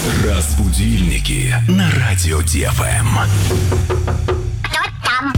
Разбудильники на радио ДФМ. Кто там?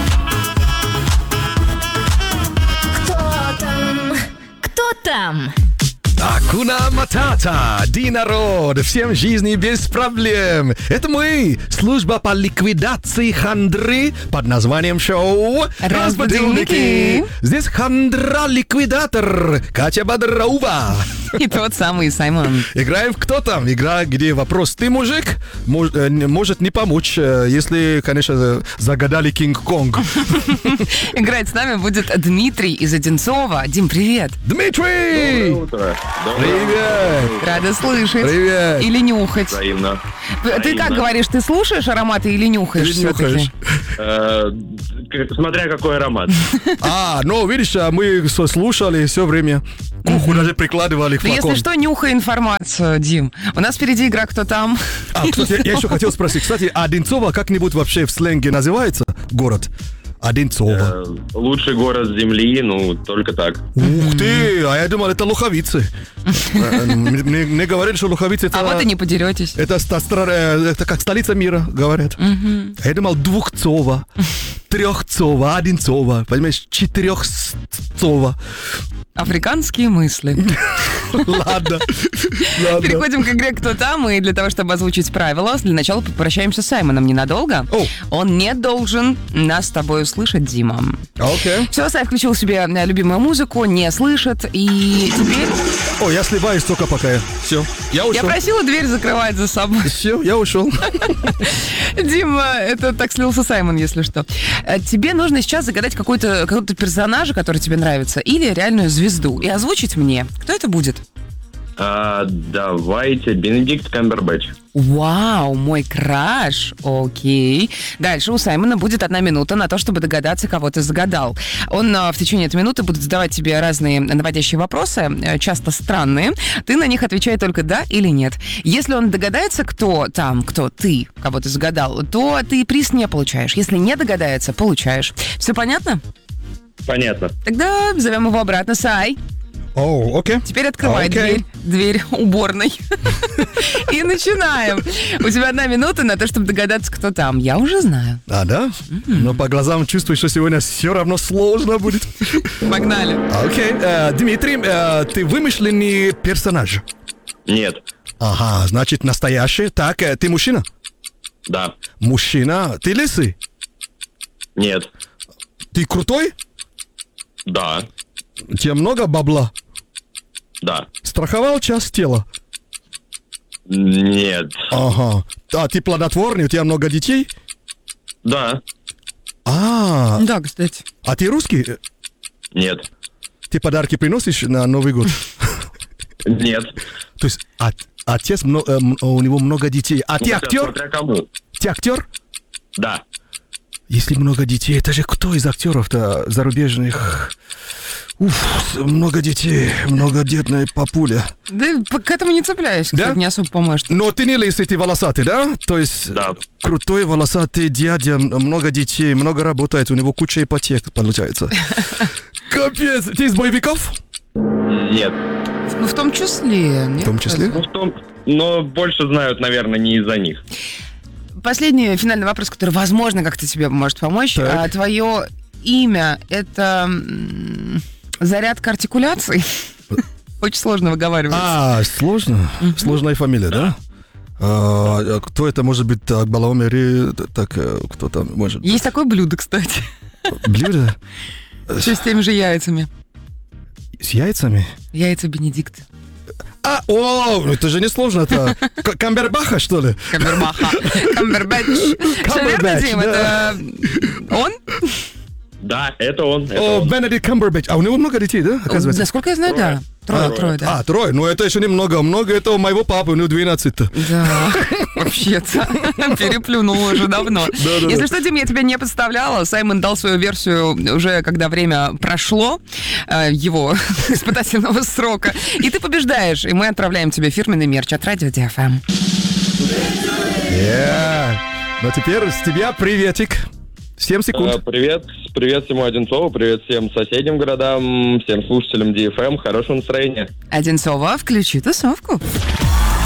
Кто там? Кто там? Акуна Матата, Динарод, всем жизни без проблем. Это мы, служба по ликвидации хандры под названием шоу Разбудильники. Здесь хандра-ликвидатор Катя Бодрова. И тот самый Саймон. Играем в «Кто там?». Игра, где вопрос «Ты мужик?» может не помочь, если, конечно, загадали Кинг-Конг. Играть с нами будет Дмитрий из Одинцова. Дим, привет. Дмитрий! Доброе утро. Привет! Рада слышать. Привет! Или нюхать. Взаимно. Ты как говоришь, ты слушаешь ароматы или нюхаешь? Или нюхаешь? Смотря какой аромат. Ну, видишь, мы слушали все время. К уху даже прикладывали Ну, флакон. если что, нюхай информацию, Дим. У нас впереди игра «Кто там?». Кстати, я еще хотел спросить. Кстати, Одинцово как-нибудь вообще в сленге называется город? Одинцово. Лучший город земли, только так. Ух ты, а я думал, это Луховицы. Мне говорили, что Луховицы это... А вот и не подеретесь. Это как столица мира, говорят. А я думал, Двухцово, Трехцово, Одинцово, понимаешь, Четырехцово. Африканские мысли. Ладно. Переходим к игре «Кто там?». И для того, чтобы озвучить правила, для начала попрощаемся с Саймоном ненадолго. Он не должен нас с тобой услышать, Дима. Окей. Все, Сай включил себе любимую музыку, не слышит. И теперь... Я сливаюсь только пока. Все, я ушел. Я просила дверь закрывать за собой. Все, я ушел. Дима, это так слился Саймон, если что. Тебе нужно сейчас загадать какого-то персонажа, который тебе нравится, или реальную звезду, и озвучить мне. Кто это будет? Давайте Бенедикт Камбербэтч. Вау, мой краш. Окей. Дальше у Саймона будет 1 минута на то, чтобы догадаться, кого ты загадал. Он в течение этой минуты будет задавать тебе разные наводящие вопросы, часто странные. Ты на них отвечай только да или нет. Если он догадается, кто там, кто ты, кого ты загадал, то ты приз не получаешь. Если не догадается, получаешь. Все понятно? Понятно. Тогда зовем его обратно. Сай. Окей. Теперь открывай Окей. дверь уборной. И начинаем. У тебя 1 минута на то, чтобы догадаться, кто там. Я уже знаю. Да? Но по глазам чувствую, что сегодня все равно сложно будет. Погнали. Окей. Дмитрий, ты вымышленный персонаж? Нет. Ага, значит настоящий. Так, ты мужчина? Да. Мужчина. Ты лысый? Нет. Ты крутой? Да. У тебя много бабла? Да. Страховал часть тела? Нет. Ага. А ты плодотворный? У тебя много детей? Да. Да, кстати. А ты русский? Нет. Ты подарки приносишь на Новый год? Нет. То есть отец, у него много детей. А ты актер? Смотря кому. Ты актер? Да. Если много детей, это же кто из актеров-то зарубежных? Много детей, многодетная папуля. Да к этому не цепляюсь, кстати, Да? не особо поможет. Но ты не лысый, ты волосатый, да? То есть Да. крутой волосатый дядя, много детей, много работает, у него куча ипотек получается. Капец, ты из боевиков? Нет. Ну, в том числе. В том числе? Но больше знают, наверное, не из-за них. Последний финальный вопрос, который, возможно, как-то тебе может помочь. Так. Твое имя — это зарядка артикуляций? Очень сложно выговаривать. Сложно? Сложная фамилия, да? Кто это может быть? Так, Балаомери, так, кто там может быть? Есть такое блюдо, кстати. Блюдо? Все с теми же яйцами. С яйцами? Яйца Бенедикт. Это же не сложно, это Камбербаха, что ли? Камбербэтч. Все верно, Дим? да. Это он? Да, это он. Бенедикт Камбербэтч. А у него много детей, да, оказывается? Насколько я знаю, да. Трое, да. Трое. Ну, это еще немного. Много это у моего папы, у него 12. Да, вообще-то. Переплюнул уже давно. Да. Если что, Дим, я тебя не подставляла. Саймон дал свою версию уже, когда время прошло, его испытательного срока. И ты побеждаешь. И мы отправляем тебе фирменный мерч от Радио ДФМ. Ну, теперь с тебя приветик. 7 секунд. Привет всему Одинцову, привет всем соседним городам, всем слушателям DFM, хорошего настроения. Одинцова, включи тусовку.